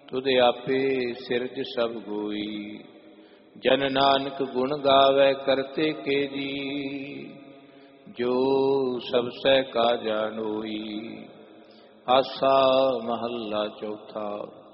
तुध आपे सिरज सब गोई। जन नानक गुण गावै करते के जी। जो सब सह का जानोई। आसा महला चौथा।